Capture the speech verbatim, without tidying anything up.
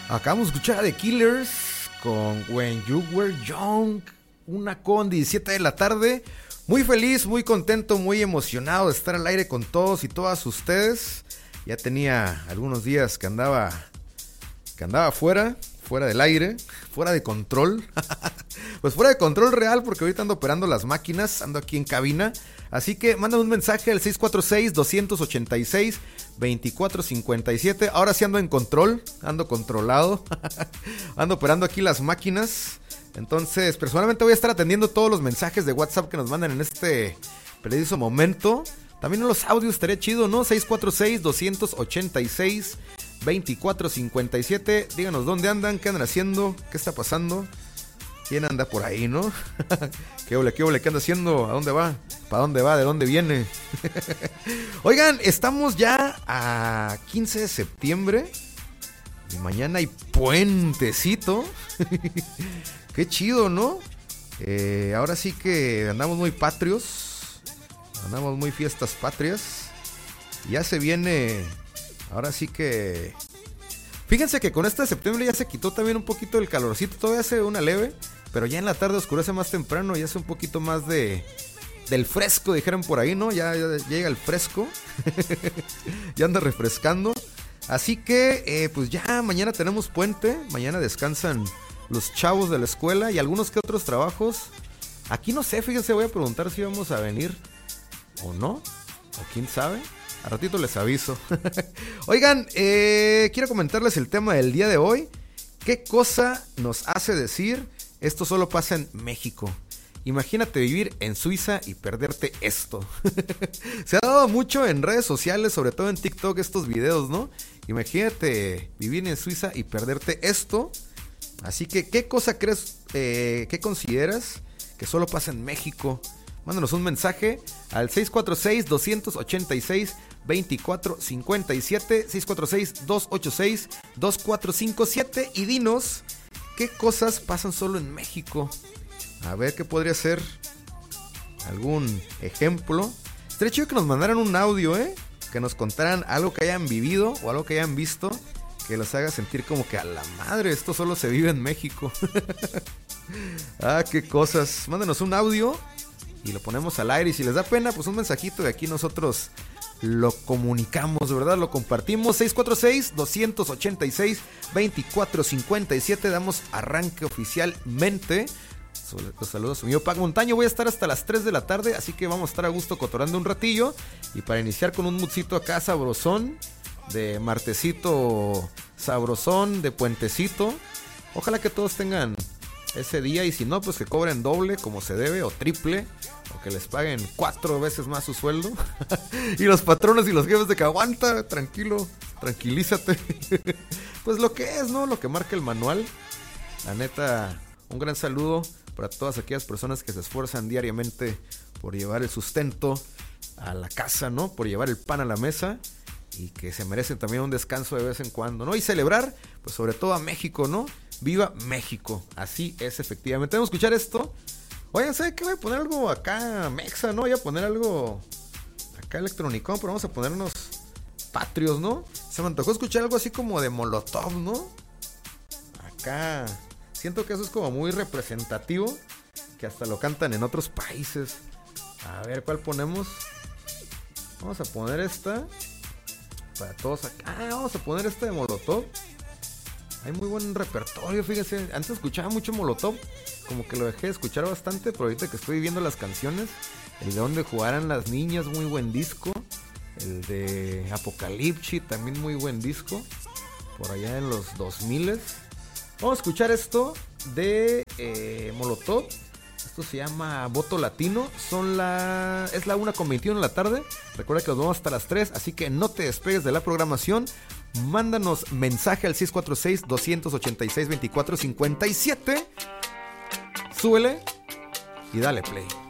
Acabamos de escuchar a The Killers con When You Were Young, una con diecisiete de la tarde. Muy feliz, muy contento, muy emocionado de estar al aire con todos y todas ustedes. Ya tenía algunos días que andaba, que andaba fuera, fuera del aire, fuera de control. Pues fuera de control real, porque ahorita ando operando las máquinas, ando aquí en cabina. Así que manda un mensaje al seis cuatro seis, dos ocho seis, dos cuatro cinco siete. Ahora sí ando en control, ando controlado. Ando operando aquí las máquinas. Entonces, personalmente voy a estar atendiendo todos los mensajes de WhatsApp que nos mandan en este preciso momento. También en los audios estaría chido, ¿no? seis cuatro seis, dos ocho seis, dos cuatro cinco siete. Díganos dónde andan, qué andan haciendo, qué está pasando. ¿Quién anda por ahí, no? ¿Qué ole, qué ole, qué anda haciendo? ¿A dónde va? ¿Para dónde va? ¿De dónde viene? Oigan, estamos ya a quince de septiembre. Y mañana hay puentecito. Qué chido, ¿no? Eh, ahora sí que andamos muy patrios. Andamos muy fiestas patrias. Ya se viene. Ahora sí que... Fíjense que con este de septiembre ya se quitó también un poquito el calorcito. Todavía hace una leve, pero ya en la tarde oscurece más temprano y hace un poquito más de... del fresco, dijeron por ahí, ¿no? Ya, ya llega el fresco. Ya anda refrescando. Así que, eh, pues ya mañana tenemos puente. Mañana descansan los chavos de la escuela y algunos que otros trabajos. Aquí no sé, fíjense, voy a preguntar si vamos a venir o no. O quién sabe. A ratito les aviso. Oigan, eh, quiero comentarles el tema del día de hoy. ¿Qué cosa nos hace decir esto solo pasa en México? Imagínate vivir en Suiza y perderte esto. Se ha dado mucho en redes sociales, sobre todo en TikTok, estos videos, ¿no? Imagínate vivir en Suiza y perderte esto. Así que, ¿qué cosa crees, eh, qué consideras que solo pasa en México? Mándanos un mensaje al seis cuatro seis, dos ocho seis, dos cuatro cinco siete, seis cuatro seis, dos ocho seis, dos cuatro cinco siete y dinos qué cosas pasan solo en México. A ver qué podría ser algún ejemplo. Estaría chido que nos mandaran un audio, ¿eh? Que nos contaran algo que hayan vivido o algo que hayan visto que los haga sentir como que a la madre, esto solo se vive en México. Ah, qué cosas. Mándenos un audio y lo ponemos al aire. Y si les da pena, pues un mensajito de aquí nosotros lo comunicamos, ¿verdad? Lo compartimos. seis cuatro seis, dos ocho seis, dos cuatro cinco siete. Damos arranque oficialmente. Los saludos a su amigo Pac Montaño. Voy a estar hasta las tres de la tarde, así que vamos a estar a gusto cotorando un ratillo. Y para iniciar con un moodcito acá sabrosón, de martesito sabrosón, de puentecito. Ojalá que todos tengan ese día, y si no, pues que cobren doble como se debe, o triple, o que les paguen cuatro veces más su sueldo. Y los patrones y los jefes de que aguanta, tranquilo, tranquilízate. Pues lo que es, ¿no? Lo que marca el manual. La neta, un gran saludo para todas aquellas personas que se esfuerzan diariamente por llevar el sustento a la casa, ¿no? Por llevar el pan a la mesa, y que se merecen también un descanso de vez en cuando, ¿no? Y celebrar, pues sobre todo a México, ¿no? ¡Viva México! Así es, efectivamente. Vamos a escuchar esto. Oigan, ¿sabe qué? Voy a poner algo acá mexa, ¿no? Voy a poner algo acá electrónico, pero vamos a ponernos patrios, ¿no? Se me antojó escuchar algo así como de Molotov, ¿no? Acá siento que eso es como muy representativo, que hasta lo cantan en otros países. A ver, ¿cuál ponemos? Vamos a poner esta para todos acá. Ah, vamos a poner esta de Molotov. Hay muy buen repertorio, fíjense. Antes escuchaba mucho Molotov, como que lo dejé de escuchar bastante, pero ahorita que estoy viendo las canciones, el de Donde Jugarán las Niñas, muy buen disco. El de Apocalipsis, también muy buen disco, por allá en los dos mil. Vamos a escuchar esto de eh, Molotov. Esto se llama Voto Latino. Son la... Es la una con veintiuno de la tarde. Recuerda que nos vamos hasta las tres, así que no te despegues de la programación. Mándanos mensaje al seis cuatro seis, dos ocho seis, dos cuatro cinco siete. Súbele y dale play.